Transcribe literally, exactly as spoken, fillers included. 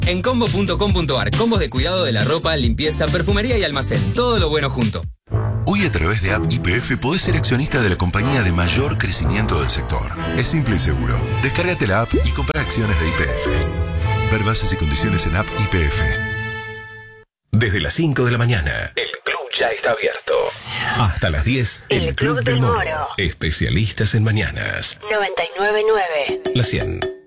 En combo punto com punto ar, combos de cuidado de la ropa, limpieza, perfumería y almacén. Todo lo bueno junto. Hoy a través de App Y P F podés ser accionista de la compañía de mayor crecimiento del sector. Es simple y seguro. Descárgate la app y compra acciones de Y P F. Ver bases y condiciones en App Y P F. Desde las cinco de la mañana, el club ya está abierto. Hasta las diez, el, el Club, Club del Moro. Especialistas en mañanas. noventa y nueve punto nueve. La cien.